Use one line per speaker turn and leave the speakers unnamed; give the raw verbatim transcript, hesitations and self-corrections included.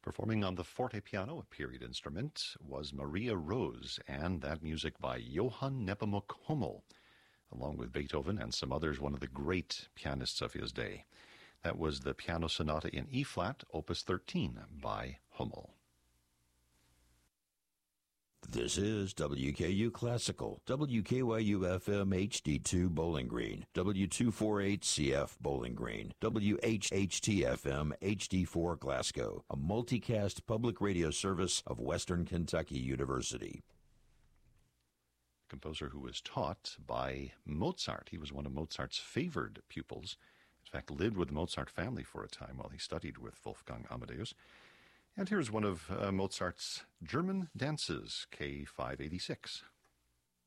Performing on the forte piano, a period instrument, was Maria Rose, and that music by Johann Nepomuk Hummel, along with Beethoven and some others, one of the great pianists of his day. That was the Piano Sonata in E-flat, Opus thirteen, by Hummel.
This is W K U Classical, W K Y U F M H D two Bowling Green, W two forty-eight C F Bowling Green, W H H T F M H D four Glasgow, a multicast public radio service of Western Kentucky University.
Composer who was taught by Mozart. He was one of Mozart's favored pupils. In fact, lived with the Mozart family for a time while he studied with Wolfgang Amadeus. And here's one of uh, Mozart's German dances, K five eighty-six.